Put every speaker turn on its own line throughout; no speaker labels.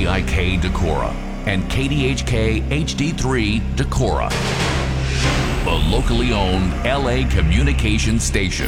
WVIK Decorah and KDHK HD3 Decorah, the locally owned LA communications station.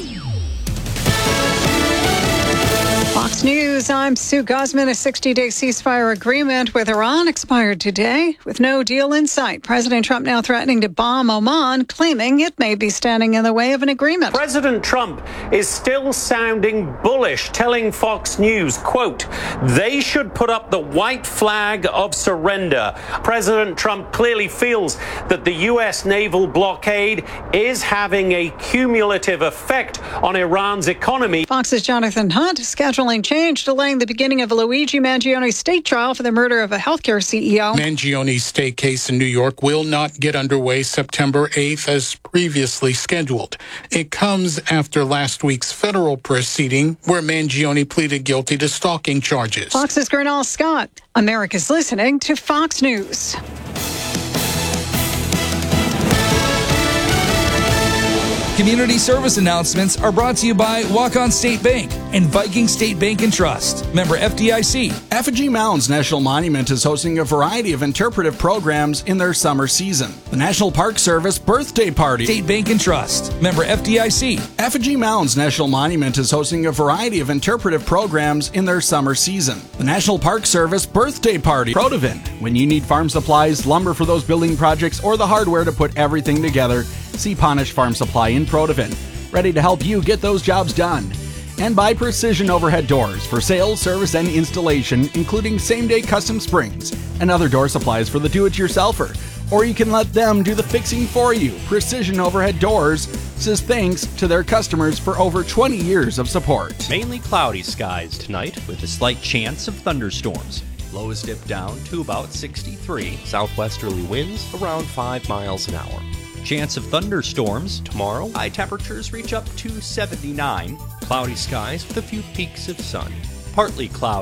Fox News, I'm Sue Gosman. A 60-day ceasefire agreement with Iran expired today with no deal in sight. President Trump now threatening to bomb Oman, claiming it may be standing in the way of an agreement.
President Trump is still sounding bullish, telling Fox News, quote, they should put up the white flag of surrender. President Trump clearly feels that the U.S. naval blockade is having a cumulative effect on Iran's economy.
Fox's Jonathan Hunt scheduling change, delaying the beginning of a Luigi Mangione state trial for the murder of a healthcare CEO.
Mangione's state case in New York will not get underway September 8th as previously scheduled. It comes after last week's federal proceeding where Mangione pleaded guilty to stalking charges.
Fox's Gernal Scott. America's listening to Fox News.
Community service announcements are brought to you by Walk-On State Bank and Viking State Bank and Trust. Member FDIC.
Effigy Mounds National Monument is hosting a variety of interpretive programs in their summer season. The National Park Service Birthday Party.
State Bank and Trust. Member FDIC.
Effigy Mounds National Monument is hosting a variety of interpretive programs in their summer season. The National Park Service Birthday Party. Protivin. When you need farm supplies, lumber for those building projects, or the hardware to put everything together, see Ponish Farm Supply in Protivin, ready to help you get those jobs done. And by Precision Overhead Doors for sales, service, and installation, including same-day custom springs and other door supplies for the do-it-yourselfer. Or you can let them do the fixing for you. Precision Overhead Doors says thanks to their customers for over 20 years of support.
Mainly cloudy skies tonight with a slight chance of thunderstorms. Lows dip down to about 63. Southwesterly winds around 5 miles an hour. Chance of thunderstorms tomorrow. High temperatures reach up to 79. Cloudy skies with a few peaks of sun. Partly cloudy.